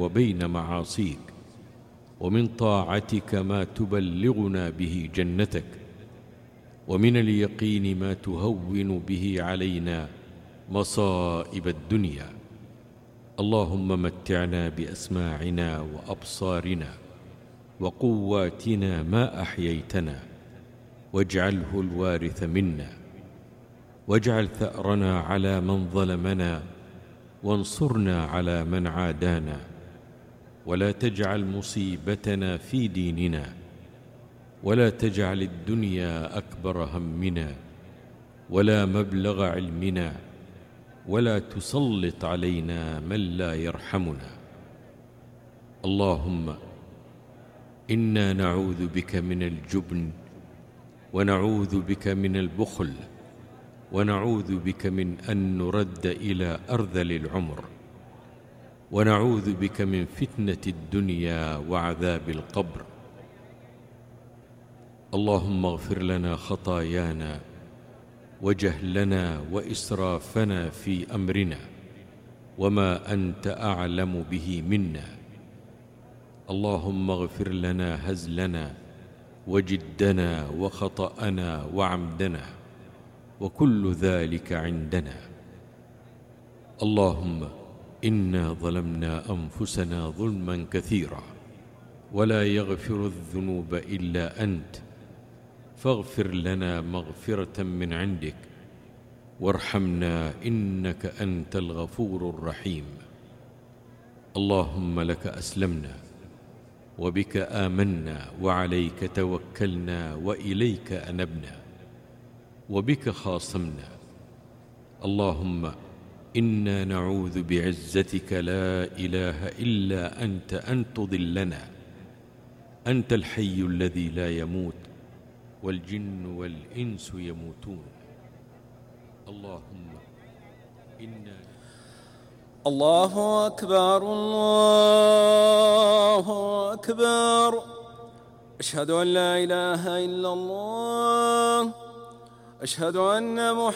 وبين معاصيك، ومن طاعتك ما تبلغنا به جنتك، ومن اليقين ما تهون به علينا مصائب الدنيا. اللهم متعنا بأسماعنا وأبصارنا وقواتنا ما أحييتنا، واجعله الوارث منا، واجعل ثأرنا على من ظلمنا، وانصرنا على من عادانا، ولا تجعل مصيبتنا في ديننا، ولا تجعل الدنيا أكبر همنا ولا مبلغ علمنا، ولا تسلط علينا من لا يرحمنا. اللهم إنا نعوذ بك من الجبن، ونعوذ بك من البخل، ونعوذ بك من أن نرد إلى أرذل العمر، ونعوذ بك من فتنة الدنيا وعذاب القبر. اللهم اغفر لنا خطايانا وجهلنا وإسرافنا في أمرنا، وما أنت أعلم به منا. اللهم اغفر لنا هزلنا وجدنا وخطأنا وعمدنا، وكل ذلك عندنا. اللهم إنا ظلمنا أنفسنا ظلما كثيرا، ولا يغفر الذنوب إلا أنت، فاغفر لنا مغفرة من عندك، وارحمنا إنك أنت الغفور الرحيم. اللهم لك أسلمنا، وبك آمنا، وعليك توكلنا، وإليك أنبنا، وبك خاصمنا. اللهم إنا نعوذ بعزتك لا إله إلا أنت أن تضلنا. أنت الحي الذي لا يموت، والجن والإنس يموتون. اللهم إنا الله أكبر، الله أكبر. أشهد أن لا إله إلا الله، أشهد أن محمدا